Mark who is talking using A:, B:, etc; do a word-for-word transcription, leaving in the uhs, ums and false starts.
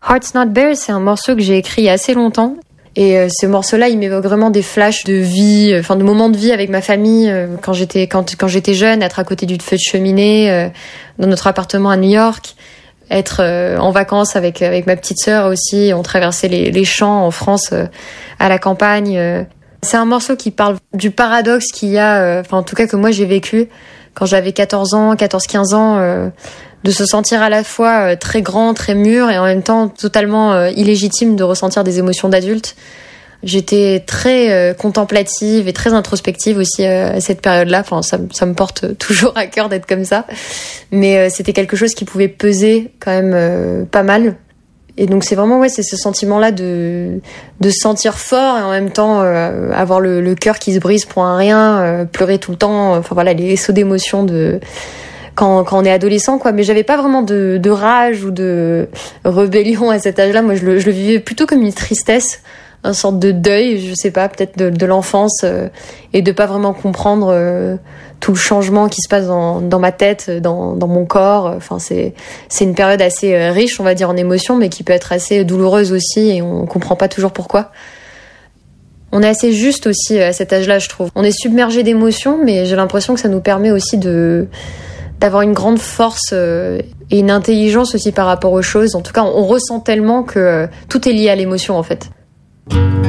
A: Hearts Not Bears, c'est un morceau que j'ai écrit il y a assez longtemps. Et euh, ce morceau-là, il m'évoque vraiment des flashs de vie, enfin de moments de vie avec ma famille euh, quand j'étais quand quand j'étais jeune, être à côté du feu de cheminée euh, dans notre appartement à New York, être euh, en vacances avec avec ma petite sœur aussi. On traversait les, les champs en France euh, à la campagne. Euh. C'est un morceau qui parle du paradoxe qu'il y a, enfin euh, en tout cas que moi j'ai vécu quand j'avais quatorze ans, quatorze quinze ans. Euh, de se sentir à la fois très grand, très mûr et en même temps totalement euh, illégitime de ressentir des émotions d'adulte. J'étais très euh, contemplative et très introspective aussi euh, à cette période-là. Enfin, ça, ça me porte toujours à cœur d'être comme ça. Mais euh, c'était quelque chose qui pouvait peser quand même euh, pas mal. Et donc c'est vraiment ouais, c'est ce sentiment-là de de se sentir fort et en même temps euh, avoir le, le cœur qui se brise pour un rien, euh, pleurer tout le temps. Enfin voilà, les sauts d'émotions de Quand, quand on est adolescent, quoi. Mais j'avais pas vraiment de, de rage ou de rébellion à cet âge-là. Moi, je le, je le vivais plutôt comme une tristesse, une sorte de deuil, je sais pas, peut-être de, de l'enfance euh, et de pas vraiment comprendre euh, tout le changement qui se passe dans, dans ma tête, dans, dans mon corps. Enfin, c'est, c'est une période assez euh, riche, on va dire, en émotions, mais qui peut être assez douloureuse aussi et on comprend pas toujours pourquoi. On est assez juste aussi à cet âge-là, je trouve. On est submergé d'émotions, mais j'ai l'impression que ça nous permet aussi de d'avoir une grande force euh, et une intelligence aussi par rapport aux choses. En tout cas, on, on ressent tellement que euh, tout est lié à l'émotion, en fait.